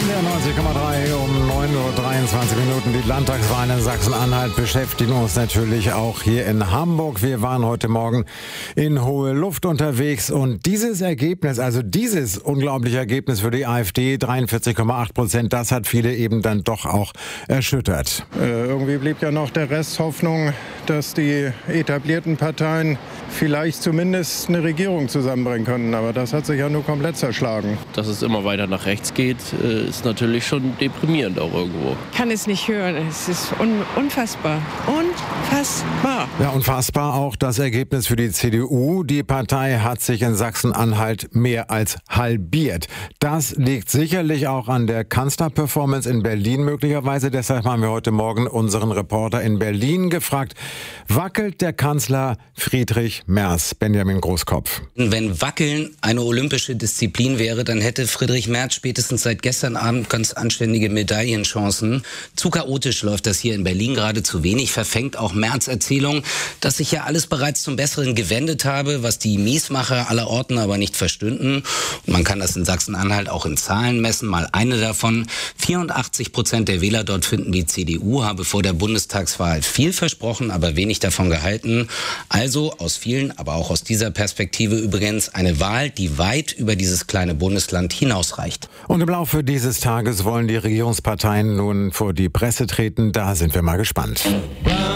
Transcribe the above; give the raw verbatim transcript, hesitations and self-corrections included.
N D R neunzig Komma drei um neun Uhr dreiundzwanzig Minuten. Die Landtagswahlen in Sachsen-Anhalt beschäftigen uns natürlich auch hier in Hamburg. Wir waren heute Morgen in hohe Luft unterwegs und dieses Ergebnis, also dieses unglaubliche Ergebnis für die AfD, dreiundvierzig Komma acht Prozent, das hat viele eben dann doch auch erschüttert. Äh, irgendwie blieb ja noch der Rest Hoffnung, dass die etablierten Parteien vielleicht zumindest eine Regierung zusammenbringen können. Aber das hat sich ja nur komplett zerschlagen. Dass es immer weiter nach rechts geht, ist natürlich schon deprimierend auch irgendwo. Ich kann es nicht hören. Es ist un- unfassbar. Unfassbar. Ja, unfassbar auch das Ergebnis für die C D U. Die Partei hat sich in Sachsen-Anhalt mehr als halbiert. Das liegt sicherlich auch an der Kanzlerperformance in Berlin möglicherweise. Deshalb haben wir heute Morgen unseren Reporter in Berlin gefragt, wackelt der Kanzler Friedrich Merz? Benjamin Großkopf. Wenn Wackeln eine olympische Disziplin wäre, dann hätte Friedrich Merz spätestens seit gestern Abend ganz anständige Medaillenchancen. Zu chaotisch läuft das hier in Berlin gerade, zu wenig verfängt auch Merz' Erzählung, dass sich ja alles bereits zum Besseren gewendet habe, was die Miesmacher aller Orten aber nicht verstünden. Und man kann das in Sachsen-Anhalt auch in Zahlen messen. Mal eine davon. vierundachtzig Prozent der Wähler dort finden, die C D U habe vor der Bundestagswahl viel versprochen, aber wenig davon gehalten. Also aus vielen, aber auch aus dieser Perspektive übrigens eine Wahl, die weit über dieses kleine Bundesland hinausreicht. Und im Laufe dieses Tages wollen die Regierungsparteien nun vor die Presse treten. Da sind wir mal gespannt.